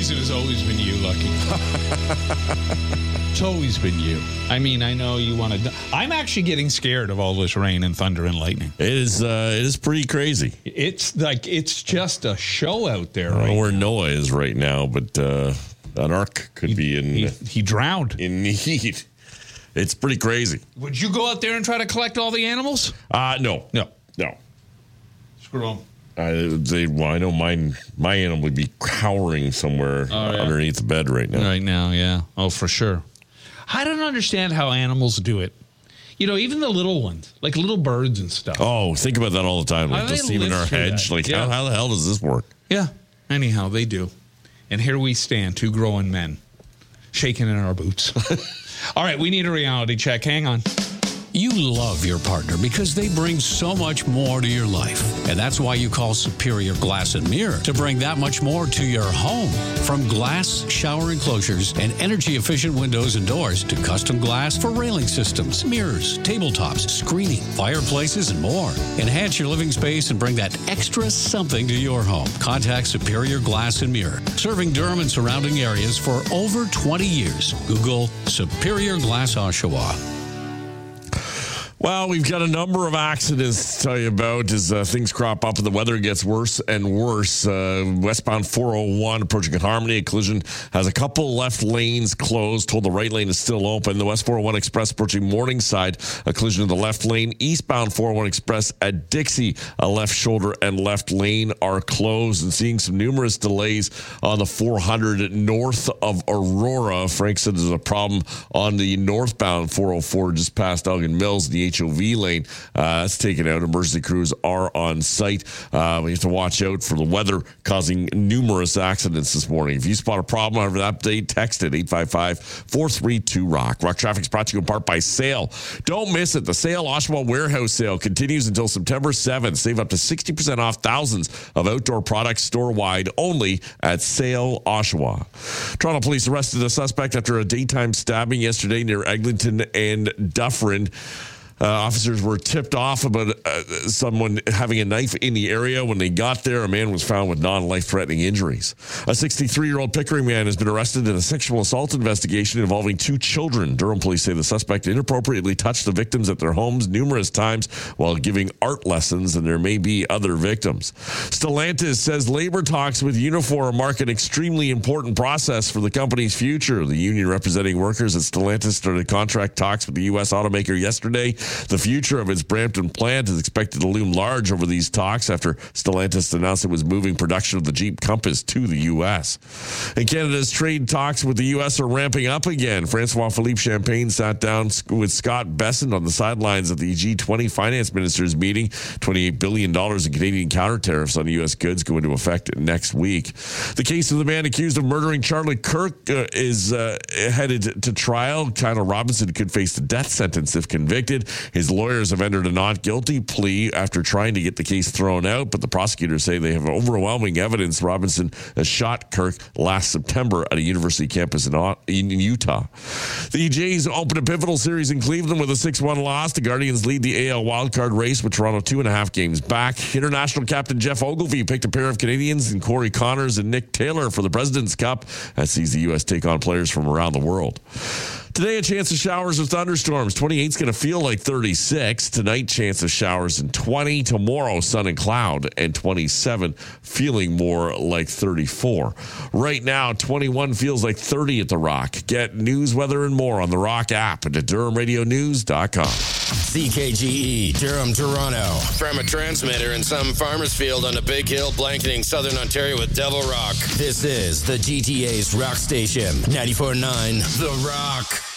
reason has always been you, Lucky. It's always been you. I mean, I know you want to... I'm actually getting scared of all this rain and thunder and lightning. It is pretty crazy. It's just a show out there. I don't know where Noah is right now, but an ark could be in... He drowned. In need. It's pretty crazy. Would you go out there and try to collect all the animals? No. Screw them. I know my animal would be cowering somewhere underneath the bed right now. Right now, yeah. Oh, for sure. I don't understand how animals do it. You know, even the little ones, like little birds and stuff. Oh, think about that all the time. Like just even our hedge. Like, how the hell does this work? Yeah. Anyhow, they do. And here we stand, two growing men, shaking in our boots. All right, we need a reality check. Hang on. You love your partner because they bring so much more to your life. And that's why you call Superior Glass and Mirror, to bring that much more to your home. From glass shower enclosures and energy-efficient windows and doors to custom glass for railing systems, mirrors, tabletops, screening, fireplaces, and more. Enhance your living space and bring that extra something to your home. Contact Superior Glass and Mirror, serving Durham and surrounding areas for over 20 years. Google Superior Glass Oshawa. Well, we've got a number of accidents to tell you about as things crop up and the weather gets worse and worse. Westbound 401 approaching at Harmony, a collision has a couple left lanes closed. Told the right lane is still open. The West 401 Express approaching Morningside, a collision in the left lane. Eastbound 401 Express at Dixie, a left shoulder and left lane are closed. And seeing some numerous delays on the 400 north of Aurora. Frank said there's a problem on the northbound 404 just past Elgin Mills, the HOV lane. That's taken out. Emergency crews are on site. We have to watch out for the weather causing numerous accidents this morning. If you spot a problem over that update, text it 855-432-ROCK. Rock Traffic is brought to you in part by Sale. Don't miss it. The Sale Oshawa Warehouse Sale continues until September 7th. Save up to 60% off thousands of outdoor products store-wide only at Sale Oshawa. Toronto police arrested a suspect after a daytime stabbing yesterday near Eglinton and Dufferin. Officers were tipped off about someone having a knife in the area. When they got there, a man was found with non-life-threatening injuries. A 63-year-old Pickering man has been arrested in a sexual assault investigation involving two children. Durham police say the suspect inappropriately touched the victims at their homes numerous times while giving art lessons, and there may be other victims. Stellantis says labor talks with Unifor mark an extremely important process for the company's future. The union representing workers at Stellantis started contract talks with the U.S. automaker yesterday. The future of its Brampton plant is expected to loom large over these talks after Stellantis announced it was moving production of the Jeep Compass to the U.S. And Canada's trade talks with the U.S. are ramping up again. Francois-Philippe Champagne sat down with Scott Bessent on the sidelines at the G20 finance ministers meeting. $28 billion in Canadian counter tariffs on U.S. goods go into effect next week. The case of the man accused of murdering Charlie Kirk is headed to trial. Tyler Robinson could face the death sentence if convicted. His lawyers have entered a not guilty plea after trying to get the case thrown out, but the prosecutors say they have overwhelming evidence Robinson shot Kirk last September at a university campus in Utah. The Jays open a pivotal series in Cleveland with a 6-1 loss. The Guardians lead the AL wildcard race with Toronto 2.5 games back. International captain Jeff Ogilvie picked a pair of Canadians in Corey Connors and Nick Taylor for the President's Cup. That sees the U.S. take on players from around the world. Today, a chance of showers or thunderstorms. 28 is going to feel like 36. Tonight, chance of showers and 20. Tomorrow, sun and cloud and 27, feeling more like 34. Right now, 21 feels like 30 at The Rock. Get news, weather, and more on The Rock app and at DurhamRadioNews.com. CKGE, Durham, Toronto. From a transmitter in some farmer's field on a big hill blanketing southern Ontario with Devil Rock. This is the GTA's rock station, 94.9 The Rock.